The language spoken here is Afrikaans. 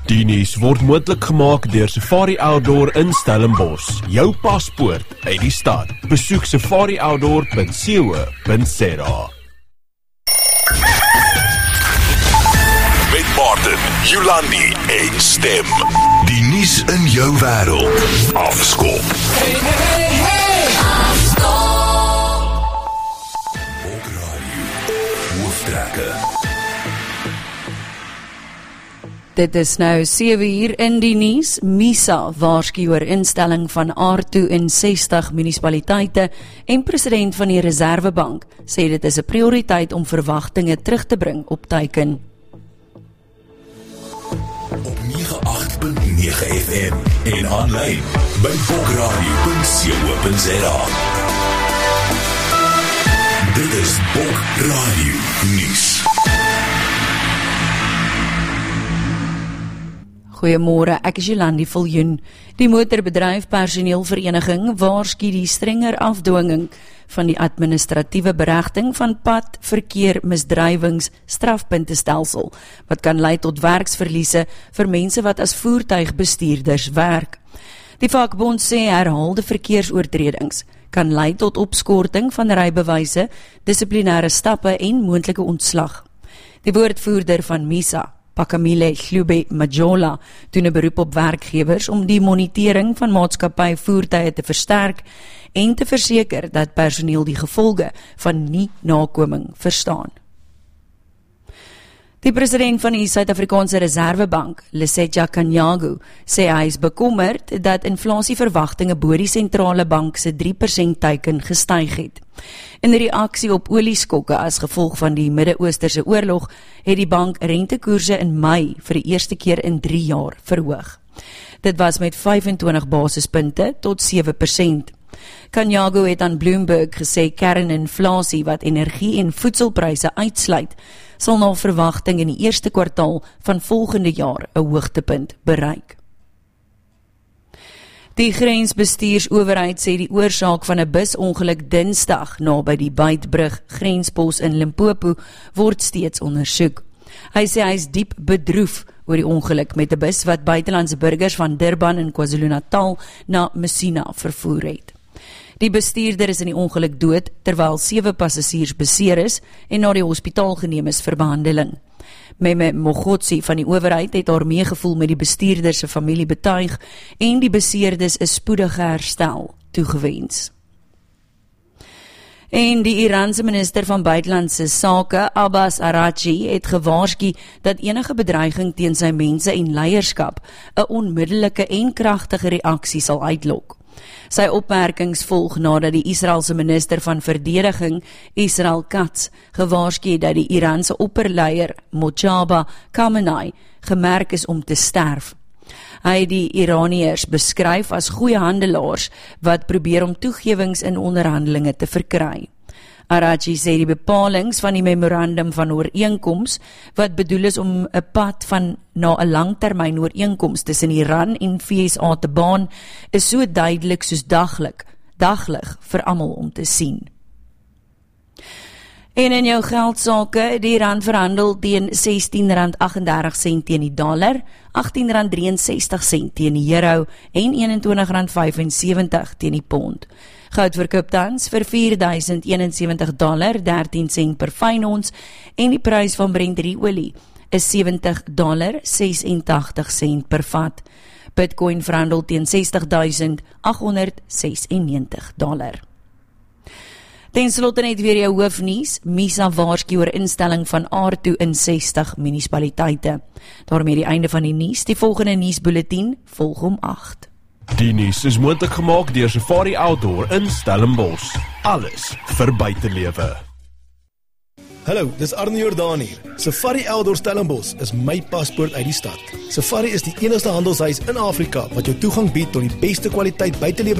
Die nuus word moontlik gemaak deur Safari Outdoor in Stellenbosch. Jou paspoort uit die stad. Besoek safarioutdoor.co.za. Met Martin, Jolandi en Stem. Die nuus in jou wêreld. Afskop. Hey, Afskop. Op radio. Hoofdtrekke. Dit is nou 7 uur in die nuus. MISA waarsku oor instelling van aardtoe in 60 munisipaliteite en president van die Reservebank sê dit is 'n prioriteit om verwagtinge terug te bring op teiken. Op 98.9 FM en aanlyn by bokradio.co.za. Dit is Bok Radio Nuus. Goeiemôre, ek is Jolandi Viljoen. Die motorbedryf personeelvereniging waarsku die strenger afdwinging van die administratiewe berechting van pad, verkeer, misdrywings, strafpuntestelsel, wat kan lei tot werksverliese vir mense wat as voertuigbestuurders werk. Die vakbond sê herhaalde verkeersoortredings kan lei tot opskorting van rybewyse, dissiplinêre stappe en moontlike ontslag. Die woordvoerder van MISA, Pakamile Hlube Majola, doen 'n beroep op werkgewers om die monitering van maatskappy voertuie te versterk en te verseker dat personeel die gevolge van nie nakoming verstaan. Die president van die Suid-Afrikaanse Reservebank, Lesetja Kganyago, sê hy is bekommerd dat inflasieverwagtinge bo die sentrale bank se 3% teiken gestyg het. In reaksie op olieskokke as gevolg van die Midde-Oosterse oorlog, het die bank rentekoerse in Mei vir die eerste keer in 3 jaar verhoog. Dit was met 25 basispunte tot 7%. Kganyago het aan Bloomberg gesê kerninflasie wat energie- en voedselpryse uitsluit, sal na verwagting in die eerste kwartaal van volgende jaar 'n hoogtepunt bereik. Die grensbestuursowerheid sê die oorsaak van 'n busongeluk Dinsdag naby die Beitbrug grenspos in Limpopo word steeds ondersoek. Hy sê hy is diep bedroef oor die ongeluk met 'n bus wat buitelandse burgers van Durban in KwaZulu-Natal na Messina vervoer het. Die bestuurder is in die ongeluk dood, terwyl 7 passasiers beseer is en na die hospitaal geneem is vir behandeling. Meme Mogotsi van die owerheid het haar meegevoel met die bestuurder se familie betuig en die beseerdes is spoedige herstel toegewens. En die Iraanse minister van buitelandse sake, Abbas Araghchi, het gewaarsku dat enige bedreiging teen sy mense en leierskap 'n onmiddellike en kragtige reaksie sal uitlok. Sy opmerkings volg nadat die Israelse minister van verdediging, Israel Katz, gewaarsku het dat die Iraanse opperleier, Mojtaba Khamenei, gemerk is om te sterf. Hy het die Iraniërs beskryf as goeie handelaars wat probeer om toegewings in onderhandelinge te verkry. Araghchi sê die bepalings van die memorandum van ooreenkoms, wat bedoel is om 'n pad van na 'n langtermyn ooreenkoms tussen Iran en VSA te baan, is so duidelik soos daglig vir almal om te sien. En in jou geldsake, die rand verhandel teen R16.38 teen die dollar, R18.63 teen die euro en R21.75 teen die pond. Goud verkoop tans vir $4.071, 13 sent per fyn ons, en die prys van Brent olie is $70.86 per vat. Bitcoin verhandel teen $60.896. Ten slotte net weer jou hoofnuus. MISA waarsku oor instelling van aardtoe in 60 munisipaliteite. Daarmee die einde van die nuus. Die volgende nuusbulletin volg om 8. Die nuus is moontlik gemaak deur Safari Outdoor in Stellenbosch. Alles vir buitelewe. Hallo, dis Arne Jordaan hier. Safari Outdoor Stellenbosch is my paspoort uit die stad. Safari is die enigste handelshuis in Afrika wat jou toegang bied tot die beste kwaliteit buitelewe